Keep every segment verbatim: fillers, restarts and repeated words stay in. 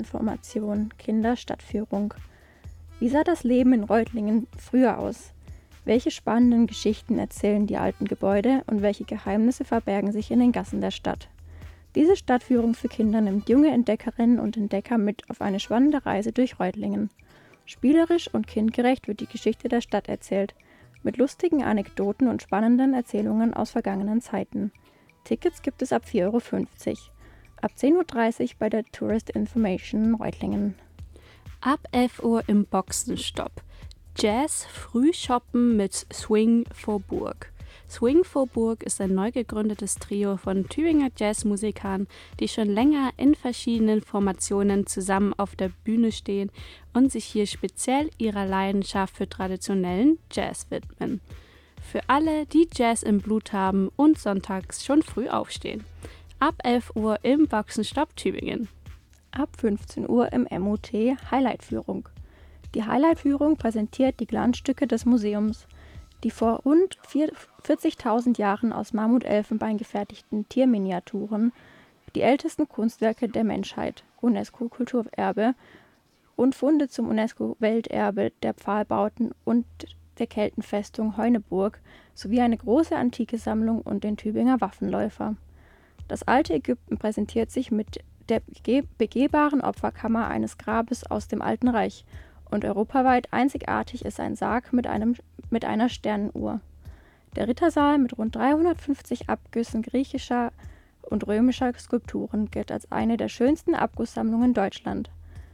Information Kinder Stadtführung. Wie sah das Leben in Reutlingen früher aus? Welche spannenden Geschichten erzählen die alten Gebäude und welche Geheimnisse verbergen sich in den Gassen der Stadt? Diese Stadtführung für Kinder nimmt junge Entdeckerinnen und Entdecker mit auf eine spannende Reise durch Reutlingen. Spielerisch und kindgerecht wird die Geschichte der Stadt erzählt, mit lustigen Anekdoten und spannenden Erzählungen aus vergangenen Zeiten. Tickets gibt es ab vier Euro fünfzig. Ab zehn Uhr dreißig bei der Tourist Information Reutlingen. Ab elf Uhr im Boxenstopp. Jazz Frühshoppen mit Swing vor Burg. Swing vor Burg ist ein neu gegründetes Trio von Tübinger Jazzmusikern, die schon länger in verschiedenen Formationen zusammen auf der Bühne stehen und sich hier speziell ihrer Leidenschaft für traditionellen Jazz widmen. Für alle, die Jazz im Blut haben und sonntags schon früh aufstehen. Ab elf Uhr im Boxenstopp Tübingen. Ab fünfzehn Uhr im M U T Highlight-Führung. Die Highlight-Führung präsentiert die Glanzstücke des Museums, die vor rund vierzigtausend Jahren aus Mammut-Elfenbein gefertigten Tierminiaturen, die ältesten Kunstwerke der Menschheit, UNESCO-Kulturerbe und Funde zum UNESCO-Welterbe der Pfahlbauten und der Keltenfestung Heuneburg sowie eine große antike Sammlung und den Tübinger Waffenläufer. Das alte Ägypten präsentiert sich mit der begehbaren Opferkammer eines Grabes aus dem Alten Reich und europaweit einzigartig ist ein Sarg mit, einem, mit einer Sternenuhr. Der Rittersaal mit rund dreihundertfünfzig Abgüssen griechischer und römischer Skulpturen gilt als eine der schönsten Abgusssammlungen Deutschlands.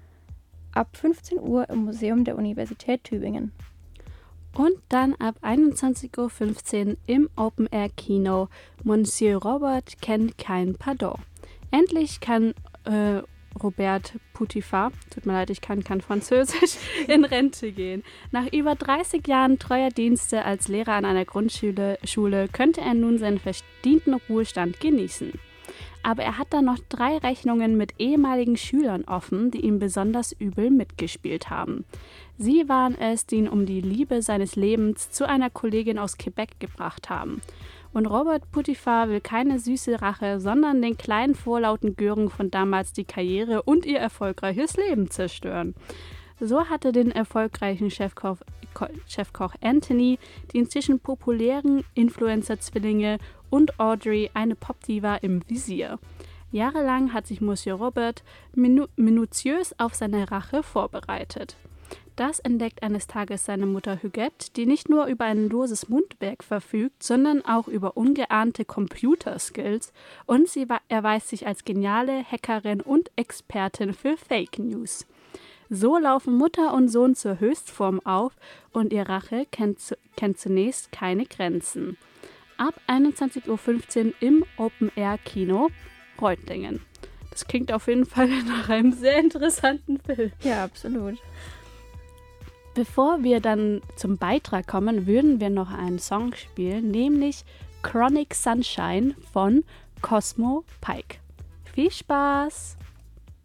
Ab fünfzehn Uhr im Museum der Universität Tübingen. Und dann ab einundzwanzig Uhr fünfzehn im Open-Air-Kino Monsieur Robert kennt kein Pardon. Endlich kann äh, Robert Putifar, tut mir leid, ich kann kein Französisch, in Rente gehen. Nach über dreißig Jahren treuer Dienste als Lehrer an einer Grundschule Schule könnte er nun seinen verdienten Ruhestand genießen. Aber er hat dann noch drei Rechnungen mit ehemaligen Schülern offen, die ihm besonders übel mitgespielt haben. Sie waren es, die ihn um die Liebe seines Lebens zu einer Kollegin aus Quebec gebracht haben. Und Robert Putifar will keine süße Rache, sondern den kleinen vorlauten Gören von damals die Karriere und ihr erfolgreiches Leben zerstören. So hatte den erfolgreichen Chefkoch, Chefkoch Anthony die inzwischen populären Influencer-Zwillinge und Audrey, eine Popdiva, im Visier. Jahrelang hat sich Monsieur Robert minu- minutiös auf seine Rache vorbereitet. Das entdeckt eines Tages seine Mutter Huguette, die nicht nur über ein loses Mundwerk verfügt, sondern auch über ungeahnte Computerskills, und sie erweist sich als geniale Hackerin und Expertin für Fake News. So laufen Mutter und Sohn zur Höchstform auf und ihr Rache kennt, zu, kennt zunächst keine Grenzen. Ab einundzwanzig Uhr fünfzehn im Open-Air-Kino Reutlingen. Das klingt auf jeden Fall nach einem sehr interessanten Film. Ja, absolut. Bevor wir dann zum Beitrag kommen, würden wir noch einen Song spielen, nämlich Chronic Sunshine von Cosmo Pike. Viel Spaß!